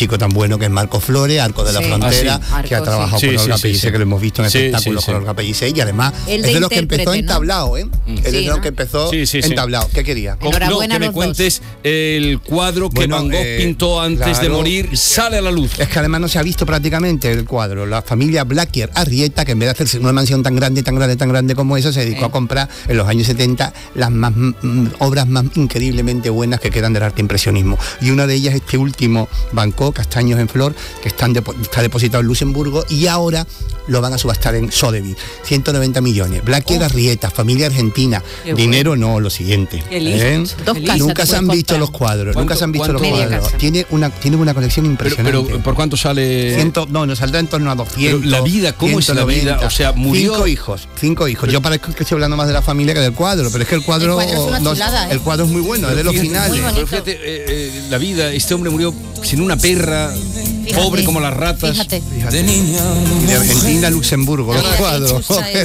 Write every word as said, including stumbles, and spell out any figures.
chico tan bueno que es Marco Flores, Arco de la Sí. Frontera, Ah, sí. que ha Marco, trabajado sí. con Sí, Olga sí, Pellicer, sí, sí. que lo hemos visto en Sí, espectáculos sí, sí. con Olga Pellicer, y además El es de de los que empezó intérprete, en ¿no? tablao, ¿eh? Es de Sí, los ¿no? que empezó Sí, sí, sí. en tablao. ¿Qué quería? Com- Enhorabuena no, a que me los cuentes el cuadro que Bueno, Van Gogh eh, pintó antes de claro. morir, sale a la luz. Es que además no se ha visto prácticamente el cuadro. La familia Blaquier Arrieta, que en vez de hacerse una mansión tan grande, tan grande, tan grande como esa, se dedicó Eh. a comprar en los años setenta las más mm, obras más increíblemente buenas que quedan del arte impresionismo. Y una de ellas, este último Van Gogh, Castaños en Flor, que están depo- está depositado en Luxemburgo y ahora lo van a subastar en Sotheby's. ciento noventa millones. Blaquier Oh. Arrieta, familia argentina. Qué Dinero no, lo siguiente. Qué listo. ¿Eh? Dos Qué casas Nunca te se han puedes visto comprar. los cuadros, nunca se han visto los ¿Cuánto- Media cuadros. casa. Tiene una, tiene una colección Pero, impresionante. pero ¿por cuánto sale? Ciento, no, nos saldrá en torno a doscientos. Pero la vida, ¿cómo es la vida? O sea, murió- Cinco hijos, cinco hijos. Yo parezco que estoy hablando más de la familia que del cuadro, pero es que el cuadro, El cuadro es una no- chulada, ¿eh? el cuadro es muy bueno, es de los Fíjate, finales. Muy bonito. pero fíjate, eh, eh, la vida, este hombre murió sin una perra, Fíjate, pobre como las ratas. Fíjate. Fíjate. De Argentina a Luxemburgo, los Mira, qué cuadros. chucha es.